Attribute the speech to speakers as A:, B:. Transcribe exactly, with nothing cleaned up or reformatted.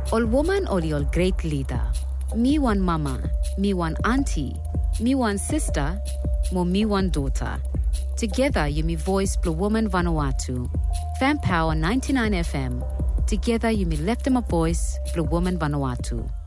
A: Ol woman ol ol great leader. Me one mama, me one auntie, me one sister, mo me one daughter. Together you me voice Blue Woman Vanuatu. Fan Power ninety-nine F M. Together you me left them a voice Blue Woman Vanuatu.